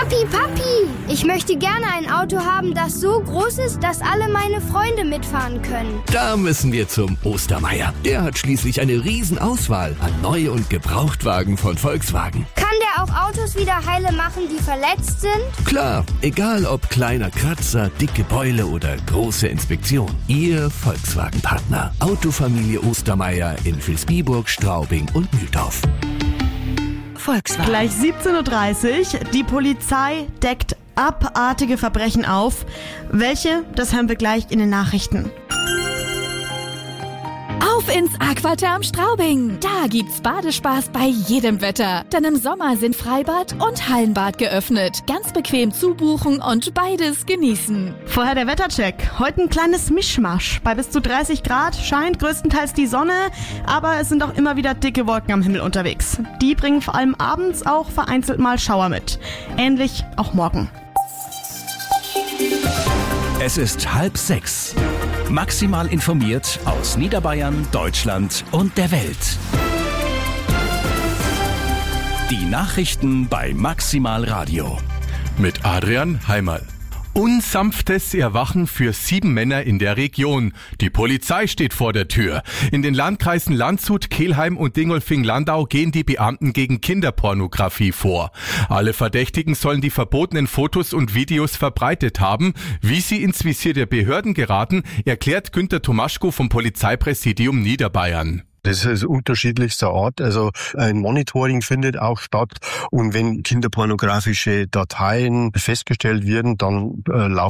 Papi, ich möchte gerne ein Auto haben, das so groß ist, dass alle meine Freunde mitfahren können. Da müssen wir zum Ostermeier. Der hat schließlich eine Riesenauswahl an Neu- und Gebrauchtwagen von Volkswagen. Kann der auch Autos wieder heile machen, die verletzt sind? Klar, egal ob kleiner Kratzer, dicke Beule oder große Inspektion. Ihr Volkswagen-Partner. Autofamilie Ostermeier in Vilsbiburg, Straubing und Mühldorf. Volkswagen. Gleich 17.30 Uhr. Die Polizei deckt abartige Verbrechen auf. Welche? Das hören wir gleich in den Nachrichten. Auf ins Aquatherm Straubing. Da gibt's Badespaß bei jedem Wetter. Denn im Sommer sind Freibad und Hallenbad geöffnet. Ganz bequem zubuchen und beides genießen. Vorher der Wettercheck. Heute ein kleines Mischmasch. Bei bis zu 30 Grad scheint größtenteils die Sonne, aber es sind auch immer wieder dicke Wolken am Himmel unterwegs. Die bringen vor allem abends auch vereinzelt mal Schauer mit. Ähnlich auch morgen. Es ist 5:30. Maximal informiert aus Niederbayern, Deutschland und der Welt. Die Nachrichten bei Maximal Radio. Mit Adrian Heimerl. Unsanftes Erwachen für 7 Männer in der Region. Die Polizei steht vor der Tür. In den Landkreisen Landshut, Kelheim und Dingolfing-Landau gehen die Beamten gegen Kinderpornografie vor. Alle Verdächtigen sollen die verbotenen Fotos und Videos verbreitet haben. Wie sie ins Visier der Behörden geraten, erklärt Günter Tomaschko vom Polizeipräsidium Niederbayern. Das ist unterschiedlichster Art. Also ein Monitoring findet auch statt. Und wenn kinderpornografische Dateien festgestellt werden, dann laufen